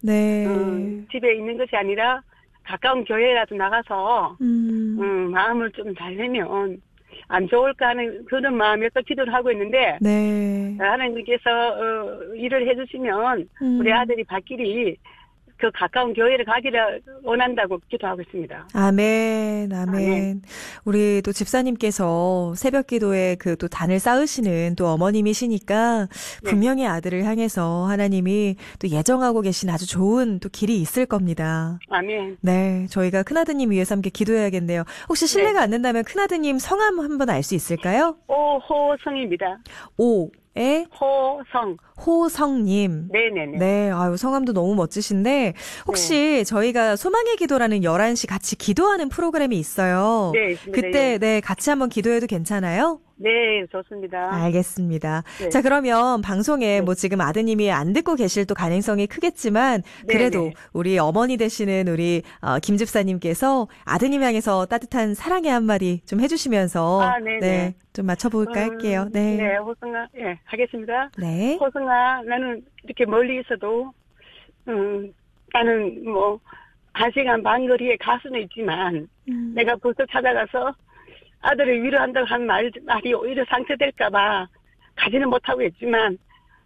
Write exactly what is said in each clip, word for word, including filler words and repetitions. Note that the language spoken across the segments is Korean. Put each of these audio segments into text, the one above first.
네. 음, 집에 있는 것이 아니라 가까운 교회라도 나가서 음. 음, 마음을 좀 달래면 안 좋을까 하는 그런 마음에서 기도를 하고 있는데 네. 하나님께서 어, 일을 해주시면 음. 우리 아들이 발길이 그 가까운 교회를 가기를 원한다고 기도하고 있습니다. 아멘, 아멘. 아멘. 우리 또 집사님께서 새벽 기도에 그 또 단을 쌓으시는 또 어머님이시니까 분명히 네. 아들을 향해서 하나님이 또 예정하고 계신 아주 좋은 또 길이 있을 겁니다. 아멘. 네, 저희가 큰아드님 위해서 함께 기도해야겠네요. 혹시 실례가 네. 안 된다면 큰아드님 성함 한번 알 수 있을까요? 오호성입니다. 오. 에 호성. 호성님. 네네네. 네, 아유, 성함도 너무 멋지신데, 혹시 네. 저희가 소망의 기도라는 열한 시 같이 기도하는 프로그램이 있어요. 네, 있습니다. 그때, 예. 네, 같이 한번 기도해도 괜찮아요? 네, 좋습니다. 알겠습니다. 네. 자, 그러면 방송에 네. 뭐 지금 아드님이 안 듣고 계실 또 가능성이 크겠지만, 그래도 네네. 우리 어머니 되시는 우리 어, 김 집사님께서 아드님 향해서 따뜻한 사랑의 한마디 좀 해주시면서, 아, 네네. 네, 좀 맞춰볼까 음, 할게요. 네. 네, 호성아, 예, 네, 하겠습니다. 네. 호성아, 나는 이렇게 멀리 있어도, 음, 나는 뭐, 한 시간 반 거리에 갈 수는 있지만, 음. 내가 벌써 찾아가서 아들을 위로한다고 한 말, 말이 오히려 상처될까봐 가지는 못하고 있지만,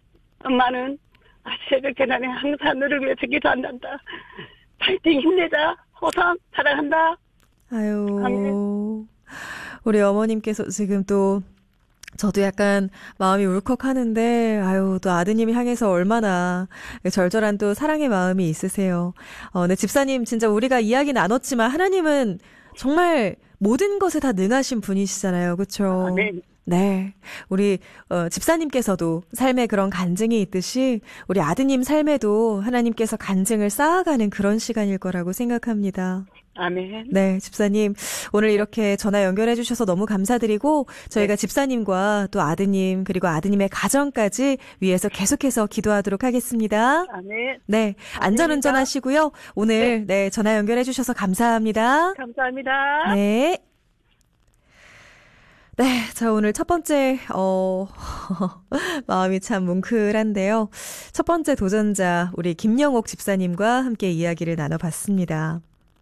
엄마는 새벽 계단에 항상 너를 위해서 기도한단다. 파이팅 힘내자. 호성, 사랑한다. 아유. 아멘. 우리 어머님께서 지금 또 저도 약간 마음이 울컥하는데 아유 또 아드님을 향해서 얼마나 절절한 또 사랑의 마음이 있으세요. 어, 네 집사님 진짜 우리가 이야기 나눴지만 하나님은 정말 모든 것에 다 능하신 분이시잖아요. 그렇죠? 아, 네. 네. 우리 어, 집사님께서도 삶에 그런 간증이 있듯이 우리 아드님 삶에도 하나님께서 간증을 쌓아가는 그런 시간일 거라고 생각합니다. 아멘. 네, 집사님. 오늘 이렇게 전화 연결해 주셔서 너무 감사드리고 저희가 네. 집사님과 또 아드님 그리고 아드님의 가정까지 위해서 계속해서 기도하도록 하겠습니다. 아멘. 네, 안전운전 하시고요. 오늘 네. 네, 전화 연결해 주셔서 감사합니다. 감사합니다. 네. 네, 자, 오늘 첫 번째, 어, 마음이 참 뭉클한데요. 첫 번째 도전자, 우리 김영옥 집사님과 함께 이야기를 나눠봤습니다.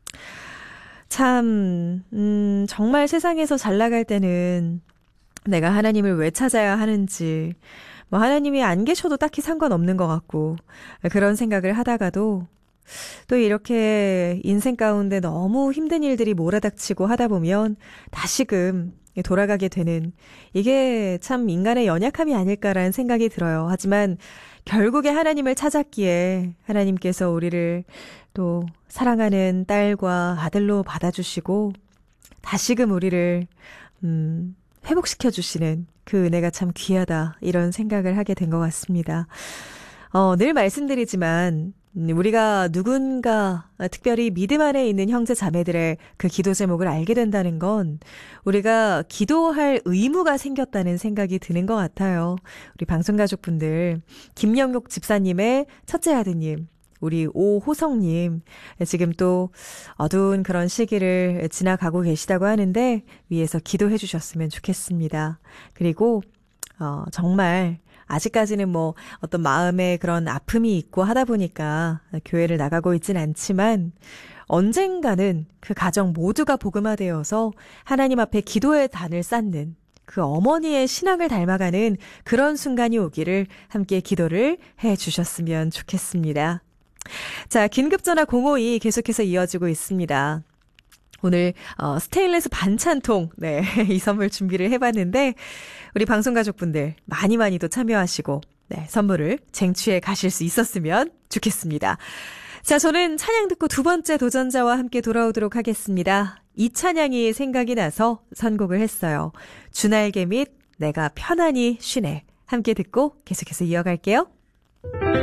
참, 음, 정말 세상에서 잘 나갈 때는 내가 하나님을 왜 찾아야 하는지, 뭐 하나님이 안 계셔도 딱히 상관없는 것 같고, 그런 생각을 하다가도 또 이렇게 인생 가운데 너무 힘든 일들이 몰아닥치고 하다 보면 다시금 돌아가게 되는 이게 참 인간의 연약함이 아닐까라는 생각이 들어요. 하지만 결국에 하나님을 찾았기에 하나님께서 우리를 또 사랑하는 딸과 아들로 받아주시고 다시금 우리를 음, 회복시켜주시는 그 은혜가 참 귀하다 이런 생각을 하게 된 것 같습니다. 어, 늘 말씀드리지만 우리가 누군가 특별히 믿음 안에 있는 형제 자매들의 그 기도 제목을 알게 된다는 건 우리가 기도할 의무가 생겼다는 생각이 드는 것 같아요. 우리 방송가족분들 김영옥 집사님의 첫째 아드님 우리 오호성님 지금 또 어두운 그런 시기를 지나가고 계시다고 하는데 위에서 기도해 주셨으면 좋겠습니다. 그리고 어, 정말 아직까지는 뭐 어떤 마음에 그런 아픔이 있고 하다 보니까 교회를 나가고 있진 않지만 언젠가는 그 가정 모두가 복음화되어서 하나님 앞에 기도의 단을 쌓는 그 어머니의 신앙을 닮아가는 그런 순간이 오기를 함께 기도를 해 주셨으면 좋겠습니다. 자, 긴급전화 공오이 계속해서 이어지고 있습니다. 오늘 어, 스테인레스 반찬통 네, 이 선물 준비를 해봤는데 우리 방송가족분들 많이 많이 또 참여하시고 네, 선물을 쟁취해 가실 수 있었으면 좋겠습니다. 자, 저는 찬양 듣고 두 번째 도전자와 함께 돌아오도록 하겠습니다. 이 찬양이 생각이 나서 선곡을 했어요. 주날개 및 내가 편안히 쉬네. 함께 듣고 계속해서 이어갈게요.